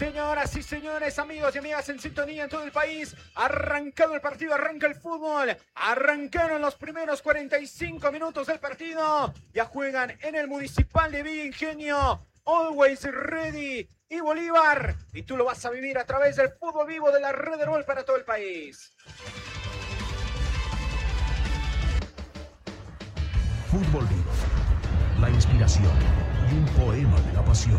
señoras y señores, amigos y amigas en sintonía en todo el país. Arrancado el partido, arranca el fútbol. Arrancaron los primeros 45 minutos del partido. Ya juegan en el Municipal de Villa Ingenio. Always Ready y Bolívar. Y tú lo vas a vivir a través del fútbol vivo de la Red de Rol para todo el país. Fútbol vivo, la inspiración y un poema de la pasión.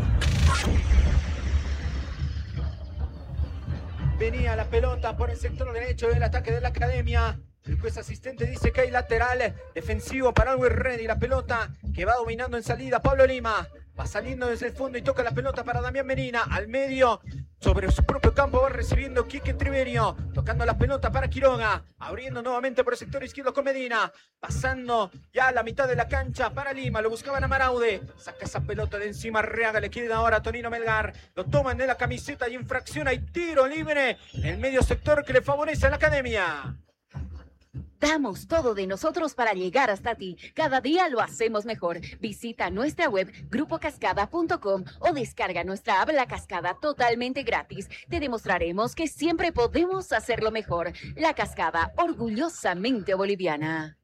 Venía la pelota por el sector derecho del ataque de la academia. El juez asistente dice que hay lateral defensivo para Always Ready. La pelota que va dominando en salida Pablo Lima. Va saliendo desde el fondo y toca la pelota para Damián Medina. Al medio, sobre su propio campo, va recibiendo Quique Triverio. Tocando la pelota para Quiroga. Abriendo nuevamente por el sector izquierdo con Medina. Pasando ya a la mitad de la cancha para Lima. Lo buscaban a Maraude. Saca esa pelota de encima Arriaga. Le queda ahora a Tonino Melgar. Lo toman de la camiseta y infracción. Hay tiro libre en el medio sector que le favorece a la academia. Damos todo de nosotros para llegar hasta ti. Cada día lo hacemos mejor. Visita nuestra web grupocascada.com o descarga nuestra app La Cascada totalmente gratis. Te demostraremos que siempre podemos hacerlo mejor. La Cascada, orgullosamente boliviana.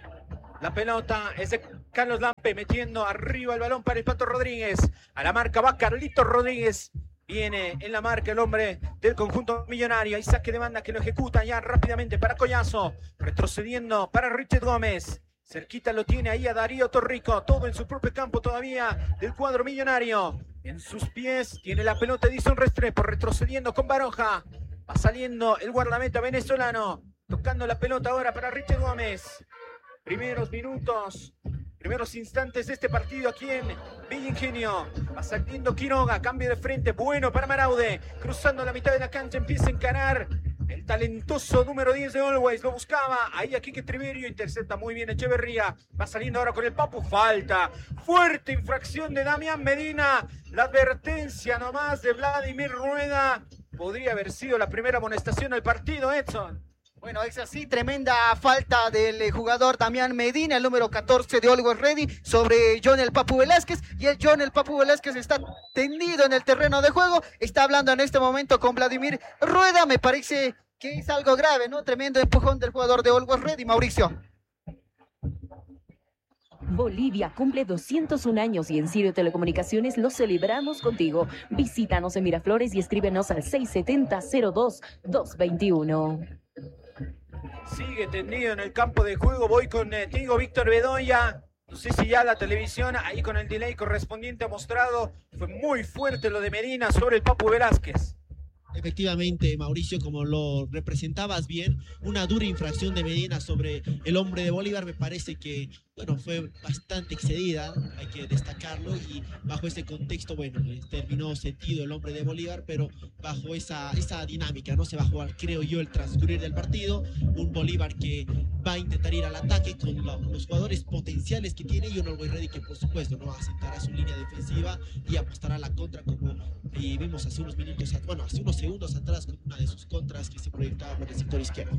La pelota es de Carlos Lampe, metiendo arriba el balón para el Pato Rodríguez. A la marca va Carlito Rodríguez. Viene en la marca el hombre del conjunto millonario. Hay saque de banda que lo ejecuta ya rápidamente para Collazo. Retrocediendo para Richard Gómez. Cerquita lo tiene ahí a Darío Torrico. Todo en su propio campo todavía del cuadro millonario. En sus pies tiene la pelota Edison Restrepo. Retrocediendo con Baroja. Va saliendo el guardameta venezolano. Tocando la pelota ahora para Richard Gómez. Primeros minutos. Primeros instantes de este partido aquí en Villa Ingenio. Va saliendo Quiroga, cambio de frente, bueno para Maraude. Cruzando la mitad de la cancha, empieza a encarar el talentoso número 10 de Always. Lo buscaba, ahí aquí que Triverio intercepta muy bien Echeverría. Va saliendo ahora con el Papu, falta. Fuerte infracción de Damián Medina. La advertencia nomás de Vladimir Rueda. Podría haber sido la primera amonestación del partido, Edson. Bueno, es así, tremenda falta del jugador Damián Medina, el número 14 de Always Ready, sobre John el Papu Velázquez. Y el John el Papu Velázquez está tendido en el terreno de juego. Está hablando en este momento con Vladimir Rueda. Me parece que es algo grave, ¿no? Tremendo empujón del jugador de Always Ready, Mauricio. Bolivia cumple 201 años y en Sirio Telecomunicaciones lo celebramos contigo. Visítanos en Miraflores y escríbenos al 670-02-221. Sigue tendido en el campo de juego. Voy contigo, Víctor Bedoya. No sé si ya la televisión, ahí con el delay correspondiente, ha mostrado. Fue muy fuerte lo de Medina sobre el Papu Velázquez. Efectivamente, Mauricio, como lo representabas bien, una dura infracción de Medina sobre el hombre de Bolívar. Me parece que, bueno, fue bastante excedida, hay que destacarlo, y bajo ese contexto, bueno, terminó sentido el hombre de Bolívar, pero bajo esa dinámica, ¿no? Se va a jugar, creo yo, el transcurrir del partido, un Bolívar que va a intentar ir al ataque con los jugadores potenciales que tiene, y un Always Ready que, por supuesto, no asentará su línea defensiva y apostará a la contra, como vimos hace unos minutos, bueno, hace unos segundos atrás, con una de sus contras que se proyectaba por el sector izquierdo.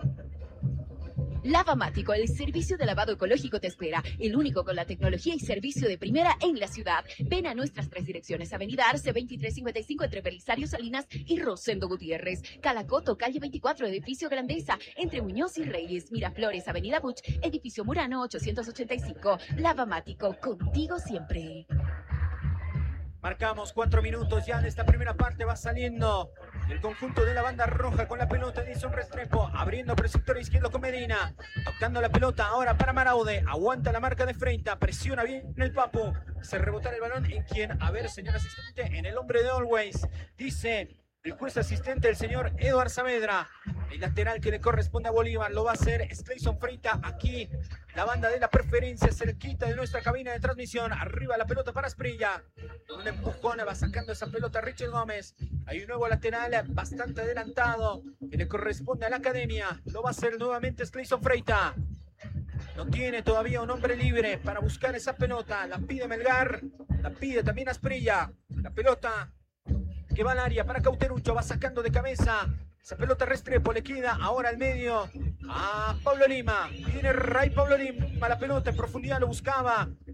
Lavamático, el servicio de lavado ecológico te espera, el único con la tecnología y servicio de primera en la ciudad. Ven a nuestras 3 direcciones: Avenida Arce 2355 entre Belisario Salinas y Rosendo Gutiérrez, Calacoto, calle 24, edificio Grandeza, entre Muñoz y Reyes, Miraflores, Avenida Buch, edificio Murano 885. Lavamático, contigo siempre. Marcamos 4 minutos ya en esta primera parte. Va saliendo el conjunto de la banda roja con la pelota. Edison Restrepo abriendo por el sector izquierdo con Medina. Tocando la pelota ahora para Maraude. Aguanta la marca de frente. Presiona bien el Papu. Se rebota el balón en quien, a ver, señor asistente, en el hombre de Always. Dice el juez asistente, el señor Eduard Saavedra. El lateral que le corresponde a Bolívar lo va a hacer Clayson Freita. Aquí la banda de la preferencia, cerquita de nuestra cabina de transmisión. Arriba la pelota para Asprilla. Un empujón, va sacando esa pelota Richard Gómez. Hay un nuevo lateral bastante adelantado que le corresponde a la academia. Lo va a hacer nuevamente Clayson Freita. No tiene todavía un hombre libre para buscar esa pelota. La pide Melgar, la pide también Asprilla. La pelota que va al área para Cauterucho, va sacando de cabeza. Esa pelota Restrepo le queda ahora al medio a Pablo Lima. Viene Ray Pablo Lima, la pelota en profundidad lo buscaba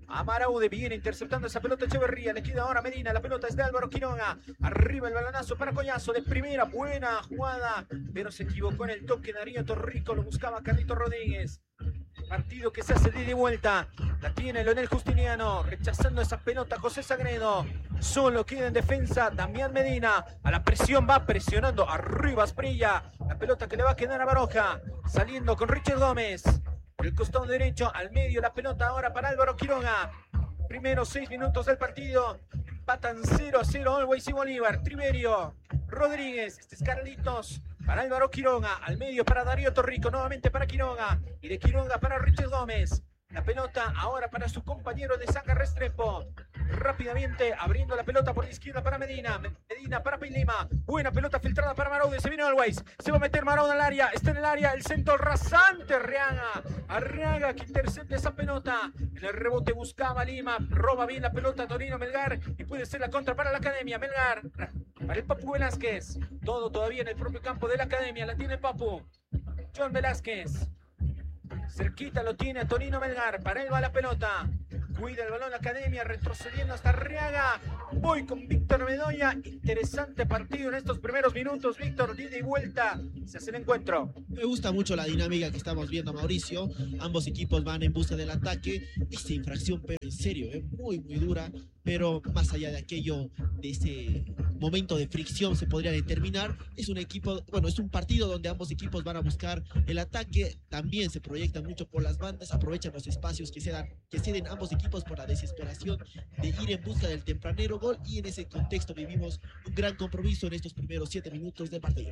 a Maraude, viene interceptando esa pelota Echeverría, le queda ahora Medina, la pelota es de Álvaro Quiroga, arriba el balonazo para Collazo, de primera, buena jugada, pero se equivocó en el toque Darío Torrico, lo buscaba Carlito Rodríguez. Partido que se hace de ida y vuelta. La tiene Leonel Justiniano. Rechazando esa pelota José Sagredo. Solo queda en defensa Damián Medina. A la presión va presionando. Arriba Asprilla. La pelota que le va a quedar a Baroja. Saliendo con Richard Gómez. Por el costado derecho. Al medio la pelota ahora para Álvaro Quiroga. Primeros 6 minutos del partido. Empatan 0-0 Always y Bolívar. Triverio. Rodríguez. Este es Carlitos. Para Álvaro Quiroga, al medio para Darío Torrico, nuevamente para Quiroga, y de Quiroga para Richard Gómez. La pelota ahora para su compañero de Saca Restrepo. Rápidamente abriendo la pelota por la izquierda para Medina. Medina para Pilima. Buena pelota filtrada para Maraude. Se viene Always. Se va a meter Maraude al área. Está en el área. El centro rasante. Arriaga que intercepta esa pelota. En el rebote buscaba Lima. Roba bien la pelota Torino Melgar. Y puede ser la contra para la Academia. Melgar. Para el Papu Velázquez. Todo todavía en el propio campo de la Academia. La tiene el Papu. John Velázquez. Cerquita lo tiene Tonino Melgar. Para él va la pelota. Cuida el balón la Academia. Retrocediendo hasta Arriaga. Voy con Víctor Bedoya. Interesante partido en estos primeros minutos. Víctor, ida y vuelta. Se hace el encuentro. Me gusta mucho la dinámica que estamos viendo, Mauricio. Ambos equipos van en busca del ataque. Esta infracción, pero en serio, es muy dura. Pero más allá de aquello, de ese momento de fricción, se podría determinar. Es un partido donde ambos equipos van a buscar el ataque. También se proyectan mucho por las bandas, aprovechan los espacios que ceden ambos equipos por la desesperación de ir en busca del tempranero gol. Y en ese contexto vivimos un gran compromiso en estos primeros 7 minutos del partido.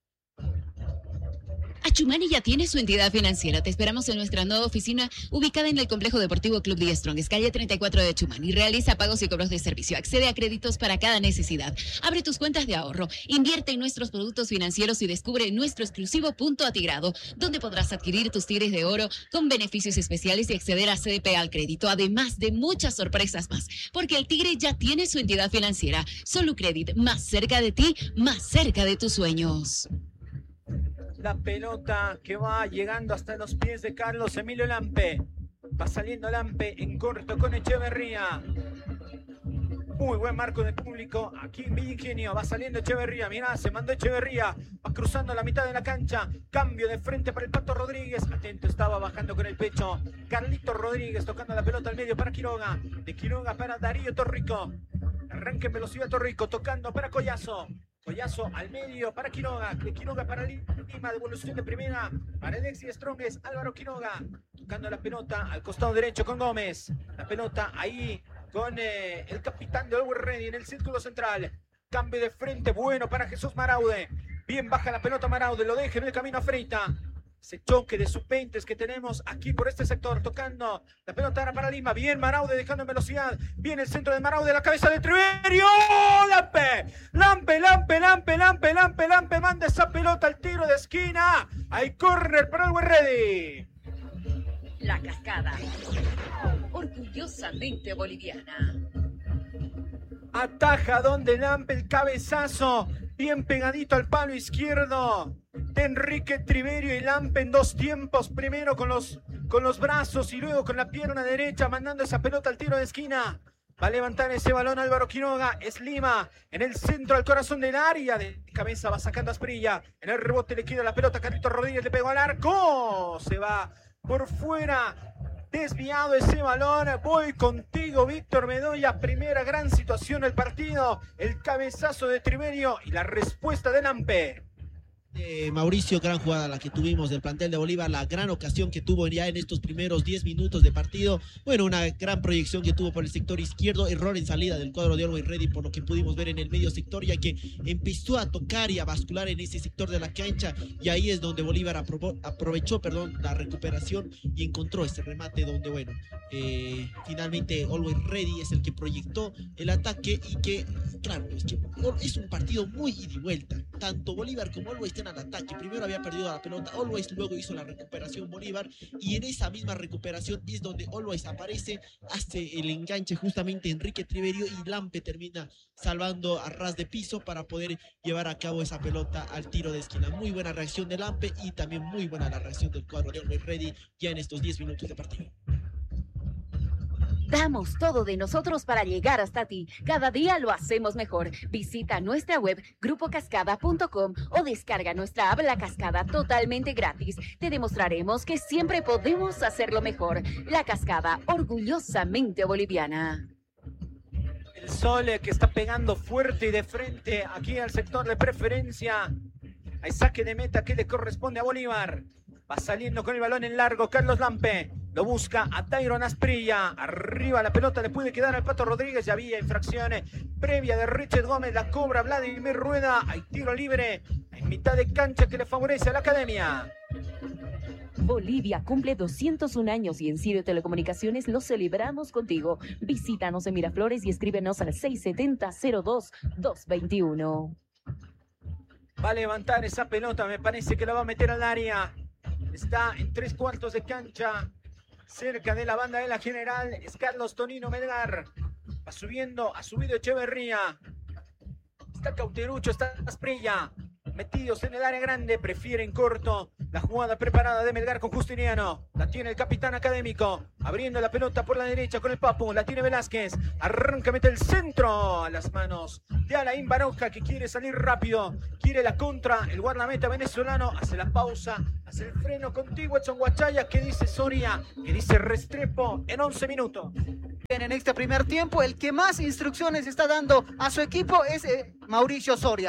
Achumani ya tiene su entidad financiera. Te esperamos en nuestra nueva oficina ubicada en el Complejo Deportivo Club The Strongest, calle 34 de Achumani. Realiza pagos y cobros de servicio. Accede a créditos para cada necesidad. Abre tus cuentas de ahorro. Invierte en nuestros productos financieros y descubre nuestro exclusivo punto atigrado, donde podrás adquirir tus tigres de oro con beneficios especiales y acceder a CDP al crédito, además de muchas sorpresas más. Porque el Tigre ya tiene su entidad financiera. Solucredit, más cerca de ti, más cerca de tus sueños. La pelota que va llegando hasta los pies de Carlos Emilio Lampe. Va saliendo Lampe en corto con Echeverría. Muy buen marco de público aquí en Villa Ingenio. Va saliendo Echeverría. Mirá, se mandó Echeverría. Va cruzando la mitad de la cancha. Cambio de frente para el Pato Rodríguez. Atento, estaba bajando con el pecho. Carlito Rodríguez tocando la pelota al medio para Quiroga. De Quiroga para Darío Torrico. Arranque en velocidad Torrico. Tocando para Collazo. Collazo al medio para Quiroga. De Quiroga para Lima. Devolución de primera para Alexis Strongest. Álvaro Quiroga. Tocando la pelota al costado derecho con Gómez. La pelota ahí con el capitán de Always Ready en el círculo central. Cambio de frente bueno para Jesús Maraude. Bien baja la pelota Maraude. Lo deja en el camino a Freita. Ese choque de sub-20 que tenemos aquí por este sector. Tocando la pelota ahora para Lima. Bien Maraude dejando en velocidad. Bien el centro de Maraude. La cabeza de Triverio. Lampe. Manda esa pelota al tiro de esquina. Hay córner para Always Ready. La Cascada. Orgullosamente boliviana. Ataja donde Lampe el cabezazo. Bien pegadito al palo izquierdo de Enrique Triverio y Lampe en dos tiempos. Primero con los brazos y luego con la pierna derecha mandando esa pelota al tiro de esquina. Va a levantar ese balón Álvaro Quiroga. Es Lima en el centro al corazón del área. De cabeza va sacando Asprilla. En el rebote le queda la pelota. Carlito Rodríguez le pegó al arco. Se va por fuera. Desviado ese balón. Voy contigo, Víctor Bedoya. Primera gran situación del partido. El cabezazo de Triverio y la respuesta de Lampe. Mauricio, gran jugada la que tuvimos del plantel de Bolívar, la gran ocasión que tuvo ya en estos primeros 10 minutos de partido. Bueno, una gran proyección que tuvo por el sector izquierdo, error en salida del cuadro de Always Ready por lo que pudimos ver en el medio sector, ya que empezó a tocar y a bascular en ese sector de la cancha, y ahí es donde Bolívar aprovechó la recuperación y encontró ese remate donde, bueno, finalmente Always Ready es el que proyectó el ataque y que, claro, es un partido muy ida y vuelta. Tanto Bolívar como Always están al ataque. Primero había perdido la pelota Always, luego hizo la recuperación Bolívar, y en esa misma recuperación es donde Always aparece, hace el enganche justamente Enrique Triverio, y Lampe termina salvando a ras de piso para poder llevar a cabo esa pelota al tiro de esquina. Muy buena reacción de Lampe y también muy buena la reacción del cuadro de Always Ready ya en estos 10 minutos de partido. Damos todo de nosotros para llegar hasta ti. Cada día lo hacemos mejor. Visita nuestra web grupocascada.com o descarga nuestra app La Cascada totalmente gratis. Te demostraremos que siempre podemos hacerlo mejor. La Cascada, orgullosamente boliviana. El sol que está pegando fuerte y de frente aquí al sector de preferencia. Hay saque de meta que le corresponde a Bolívar. Va saliendo con el balón en largo Carlos Lampe. Lo busca a Tyron Asprilla. Arriba la pelota le puede quedar al Pato Rodríguez. Ya había infracciones previa de Richard Gómez. La cobra Vladimir Rueda. Hay tiro libre en mitad de cancha que le favorece a la academia. Bolivia cumple 201 años y en Sirio Telecomunicaciones lo celebramos contigo. Visítanos en Miraflores y escríbenos al 670-02-221. Va a levantar esa pelota. Me parece que la va a meter al área. Está en 3/4 de cancha, cerca de la banda de la general. Es Carlos Tonino Melgar. Va subiendo, ha subido Echeverría. Está Cauterucho, está Asprilla. Metidos en el área grande, prefieren corto. La jugada preparada de Melgar con Justiniano. La tiene el capitán académico. Abriendo la pelota por la derecha con el Papu. La tiene Velázquez. Arranca, mete el centro a las manos de Alain Baroja, que quiere salir rápido. Quiere la contra. El guardameta venezolano hace la pausa. Hace el freno contigo, Edson Guachaya. ¿Qué dice Soria? ¿Qué dice Restrepo? En 11 minutos. En este primer tiempo, el que más instrucciones está dando a su equipo es Mauricio Soria.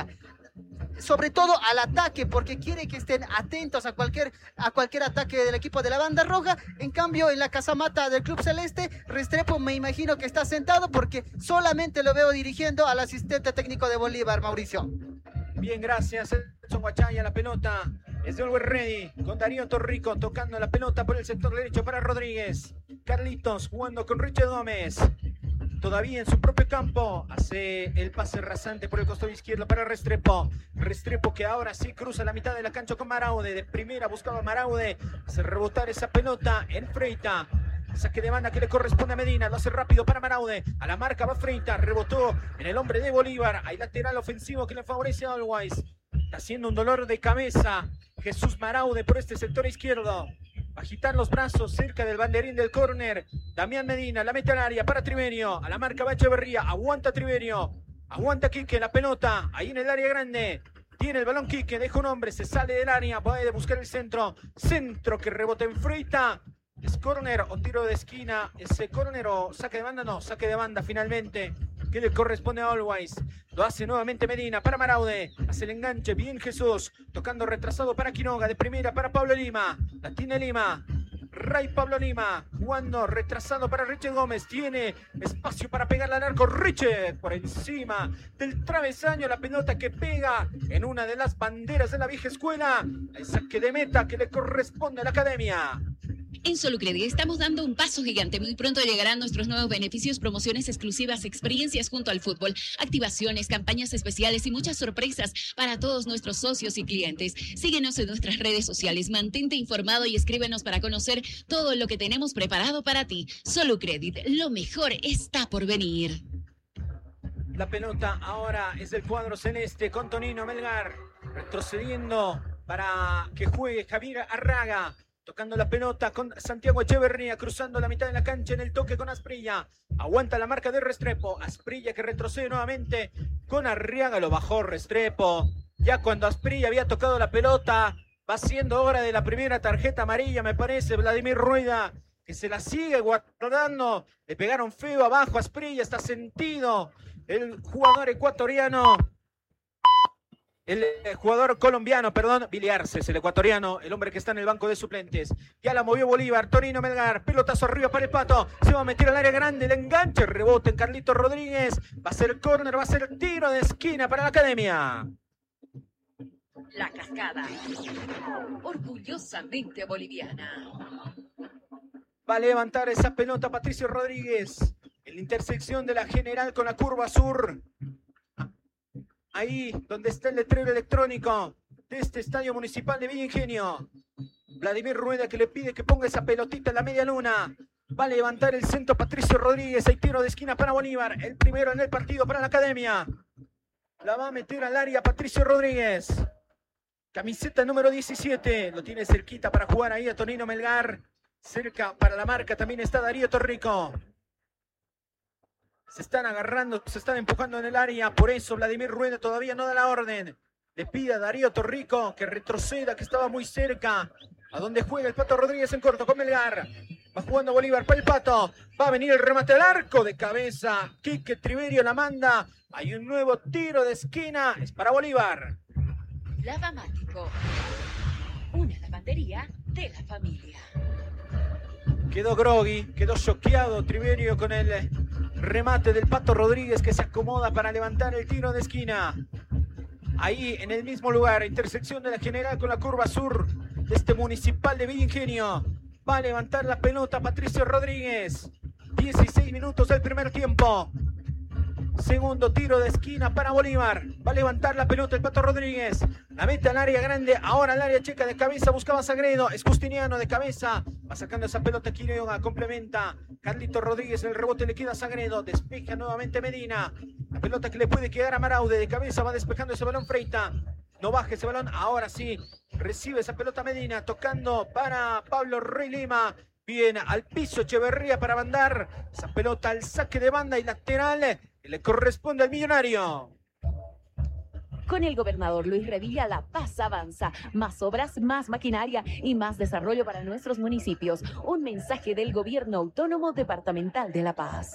Sobre todo al ataque, porque quiere que estén atentos a cualquier ataque del equipo de la banda roja. En cambio, en la casamata del Club Celeste, Restrepo me imagino que está sentado porque solamente lo veo dirigiendo al asistente técnico de Bolívar, Mauricio. Bien, gracias, Edson Guachaya. La pelota es de Always Ready, con Darío Torrico tocando la pelota por el sector derecho para Rodríguez. Carlitos jugando con Richard Gómez. Todavía en su propio campo, hace el pase rasante por el costado izquierdo para Restrepo. Restrepo que ahora sí cruza la mitad de la cancha con Maraude. De primera buscaba Maraude, hace rebotar esa pelota en Freita. Saque de banda que le corresponde a Medina, lo hace rápido para Maraude. A la marca va Freita, rebotó en el hombre de Bolívar. Hay lateral ofensivo que le favorece a Always. Está haciendo un dolor de cabeza Jesús Maraude por este sector izquierdo. Va a agitar los brazos cerca del banderín del córner. Damián Medina la mete al área para Triverio. A la marca va Echeverría. Aguanta Triverio. Aguanta Quique la pelota. Ahí en el área grande. Tiene el balón Quique. Deja un hombre. Se sale del área. Puede buscar el centro. Centro que rebota en Freita. ¿Es córner o tiro de esquina? ¿Es córner o saque de banda? No, saque de banda finalmente. Que le corresponde a Always. Lo hace nuevamente Medina para Maraude. Hace el enganche. Bien Jesús. Tocando retrasado para Quiroga. De primera para Pablo Lima. La tiene Lima. Ray Pablo Lima. Jugando retrasado para Richard Gómez. Tiene espacio para pegarle al arco. Richard por encima del travesaño. La pelota que pega en una de las banderas de la vieja escuela. El saque de meta que le corresponde a la academia. En Solucredit estamos dando un paso gigante. Muy pronto llegarán nuestros nuevos beneficios, promociones exclusivas, experiencias junto al fútbol, activaciones, campañas especiales y muchas sorpresas para todos nuestros socios y clientes. Síguenos en nuestras redes sociales, mantente informado y escríbenos para conocer todo lo que tenemos preparado para ti. Solucredit, lo mejor está por venir. La pelota ahora es del cuadro celeste con Tonino Melgar, retrocediendo para que juegue Javier Arraga. Tocando la pelota con Santiago Echeverría, cruzando la mitad de la cancha en el toque con Asprilla. Aguanta la marca de Restrepo. Asprilla que retrocede nuevamente con Arriaga. Lo bajó Restrepo. Ya cuando Asprilla había tocado la pelota, va siendo hora de la primera tarjeta amarilla, me parece. Vladimir Rueda, que se la sigue guardando. Le pegaron feo abajo a Asprilla. Está sentido el jugador ecuatoriano. El jugador colombiano, Billy Arce, el ecuatoriano, el hombre que está en el banco de suplentes. Ya la movió Bolívar, Tonino Melgar, pelotazo arriba para el Pato. Se va a meter al área grande, el enganche, rebote en Carlitos Rodríguez. Va a ser córner, va a ser tiro de esquina para la academia. La Cascada, orgullosamente boliviana. Va a levantar esa pelota Patricio Rodríguez en la intersección de la General con la curva sur. Ahí donde está el letrero electrónico de este estadio municipal de Villa Ingenio. Vladimir Rueda que le pide que ponga esa pelotita en la media luna. Va a levantar el centro Patricio Rodríguez. Hay tiro de esquina para Bolívar. El primero en el partido para la academia. La va a meter al área Patricio Rodríguez. Camiseta número 17. Lo tiene cerquita para jugar ahí a Tonino Melgar. Cerca para la marca también está Darío Torrico. Se están agarrando, se están empujando en el área. Por eso Vladimir Rueda todavía no da la orden. Le pide a Darío Torrico que retroceda, que estaba muy cerca. A donde juega el Pato Rodríguez en corto con Melgar. Va jugando Bolívar para el Pato. Va a venir el remate al arco de cabeza. Quique Triverio la manda. Hay un nuevo tiro de esquina. Es para Bolívar. Lavamático. Una lavandería de la familia. Quedó groggy, quedó choqueado Triverio con el remate del Pato Rodríguez que se acomoda para levantar el tiro de esquina. Ahí en el mismo lugar, intersección de la General con la curva sur de este Municipal de Villa Ingenio. Va a levantar la pelota Patricio Rodríguez. 16 minutos del primer tiempo. Segundo tiro de esquina para Bolívar. Va a levantar la pelota el Pato Rodríguez. La mete al área grande. Ahora al área chica de cabeza. Buscaba Sagredo. Es Justiniano de cabeza. Va sacando esa pelota Quiroga. Complementa. Carlito Rodríguez. El rebote le queda a Sagredo. Despeja nuevamente Medina. La pelota que le puede quedar a Maraude. De cabeza va despejando ese balón Freita. No baja ese balón. Ahora sí. Recibe esa pelota Medina. Tocando para Pablo Rey Lima. Bien al piso Echeverría para mandar esa pelota al saque de banda y lateral que le corresponde al Millonario. Con el gobernador Luis Revilla, La Paz avanza. Más obras, más maquinaria y más desarrollo para nuestros municipios. Un mensaje del Gobierno Autónomo Departamental de La Paz.